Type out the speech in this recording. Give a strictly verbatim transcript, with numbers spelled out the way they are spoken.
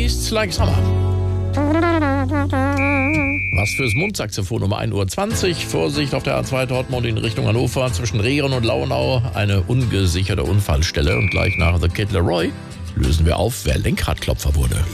Tastes Like Summer. Was fürs Mundsaxophon um ein Uhr zwanzig. Vorsicht auf der A zwei Dortmund in Richtung Hannover. Zwischen Rehren und Launau eine ungesicherte Unfallstelle. Und gleich nach The Kid Laroi lösen wir auf, wer Lenkradklopfer wurde.